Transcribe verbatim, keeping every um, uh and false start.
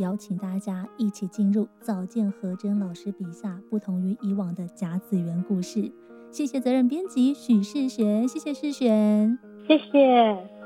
邀请大家一起进入早见和真老师笔下不同于以往的甲子园故事。谢谢责任编辑许世璇，谢谢世璇， 谢谢。